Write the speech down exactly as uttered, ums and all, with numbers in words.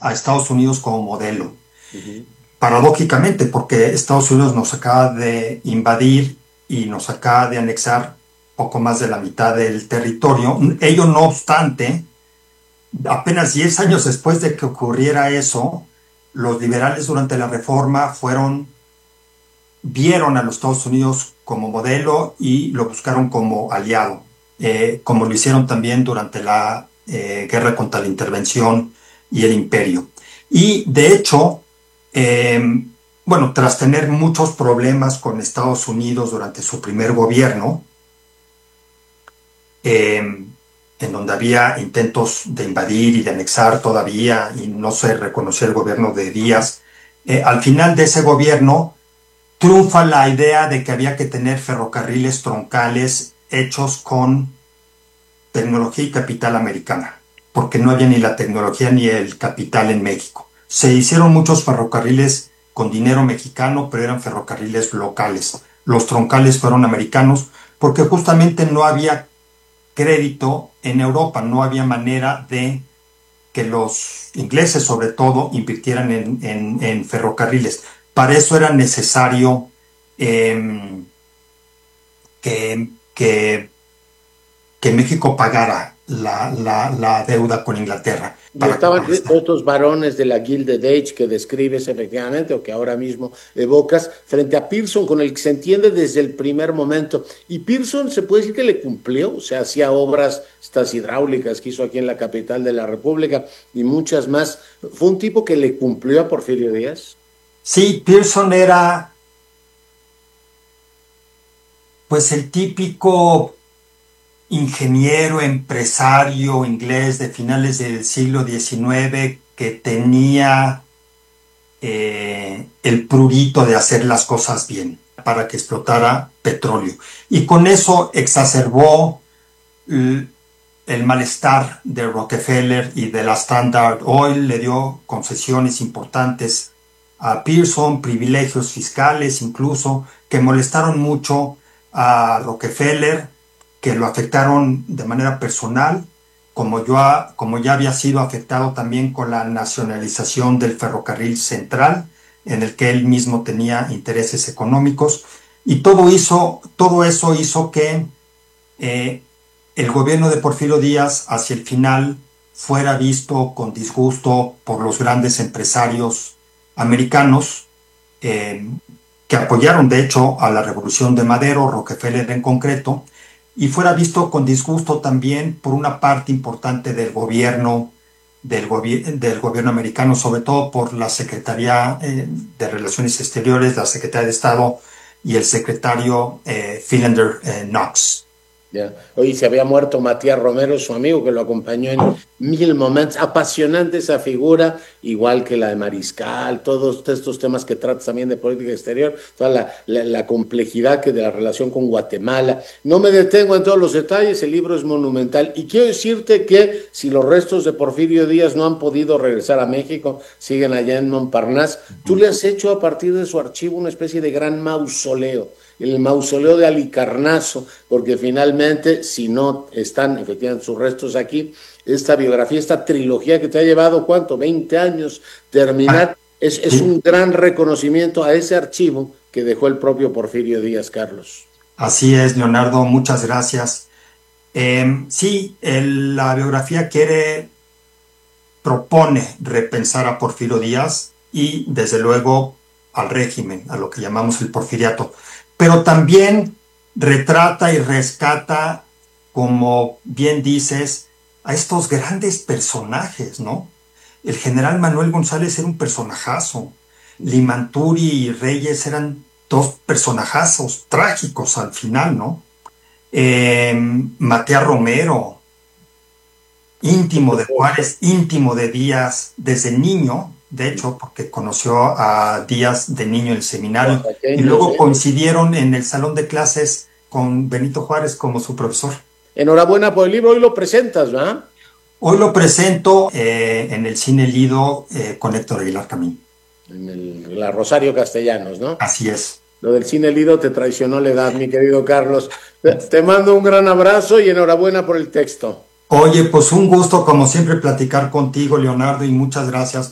a Estados Unidos como modelo. Ujú. Paradójicamente, porque Estados Unidos nos acaba de invadir y nos acaba de anexar poco más de la mitad del territorio. Ello no obstante, apenas diez años después de que ocurriera eso, los liberales durante la Reforma fueron, vieron a los Estados Unidos como modelo y lo buscaron como aliado, eh, como lo hicieron también durante la eh, guerra contra la intervención y el imperio. Y de hecho, eh, bueno, tras tener muchos problemas con Estados Unidos durante su primer gobierno, eh, en donde había intentos de invadir y de anexar todavía y no se reconoció el gobierno de Díaz, eh, al final de ese gobierno triunfa la idea de que había que tener ferrocarriles troncales hechos con tecnología y capital americana, porque no había ni la tecnología ni el capital en México. Se hicieron muchos ferrocarriles con dinero mexicano, pero eran ferrocarriles locales. Los troncales fueron americanos porque justamente no había crédito en Europa, no había manera de que los ingleses sobre todo invirtieran en, en, en ferrocarriles. Para eso era necesario eh, que, que, que México pagara la, la, la deuda con Inglaterra. Y Para que estaban todos estos varones de la Gilded Age que describes efectivamente, o que ahora mismo evocas, frente a Pearson, con el que se entiende desde el primer momento. Y Pearson se puede decir que le cumplió, o sea, hacía obras, estas hidráulicas que hizo aquí en la capital de la República y muchas más. ¿Fue un tipo que le cumplió a Porfirio Díaz? Sí, Pearson era pues el típico ingeniero, empresario inglés de finales del siglo diecinueve que tenía eh, el prurito de hacer las cosas bien para que explotara petróleo. Y con eso exacerbó el, el malestar de Rockefeller y de la Standard Oil, le dio concesiones importantes a Pearson, privilegios fiscales incluso, que molestaron mucho a Rockefeller, que lo afectaron de manera personal, como, yo, como ya había sido afectado también con la nacionalización del ferrocarril central, en el que él mismo tenía intereses económicos, y todo, hizo, todo eso hizo que eh, el gobierno de Porfirio Díaz hacia el final fuera visto con disgusto por los grandes empresarios americanos, eh, que apoyaron de hecho a la revolución de Madero, Rockefeller en concreto, y fuera visto con disgusto también por una parte importante del gobierno, del, gobi del gobierno americano, sobre todo por la Secretaría eh, de Relaciones Exteriores, la Secretaría de Estado y el secretario eh, Philander eh, Knox. Ya. Hoy se había muerto Matías Romero, su amigo, que lo acompañó en mil momentos. Apasionante esa figura, igual que la de Mariscal, todos estos temas que tratas también de política exterior, toda la, la, la complejidad que de la relación con Guatemala. No me detengo en todos los detalles, el libro es monumental. Y quiero decirte que si los restos de Porfirio Díaz no han podido regresar a México, siguen allá en Montparnasse, tú le has hecho a partir de su archivo una especie de gran mausoleo, el mausoleo de Halicarnaso, porque finalmente, si no están efectivamente sus restos aquí, esta biografía, esta trilogía que te ha llevado, ¿cuánto? veinte años terminar, es, es un gran reconocimiento a ese archivo que dejó el propio Porfirio Díaz, Carlos. Así es, Leonardo, muchas gracias. Eh, sí, el, la biografía quiere, propone repensar a Porfirio Díaz y, desde luego, al régimen, a lo que llamamos el porfiriato, pero también retrata y rescata, como bien dices, a estos grandes personajes, ¿no? El general Manuel González era un personajazo, Limanturi y Reyes eran dos personajazos trágicos al final, ¿no? Eh, Matías Romero, íntimo de Juárez, íntimo de Díaz desde niño, de hecho, porque conoció a Díaz de niño en el seminario, y luego coincidieron en el salón de clases con Benito Juárez como su profesor. Enhorabuena por el libro, hoy lo presentas, ¿verdad? Hoy lo presento eh, en el Cine Lido eh, con Héctor Aguilar Camín. En el, la Rosario Castellanos, ¿no? Así es. Lo del Cine Lido te traicionó la edad, mi querido Carlos. Te, te mando un gran abrazo y enhorabuena por el texto. Oye, pues un gusto como siempre platicar contigo, Leonardo, y muchas gracias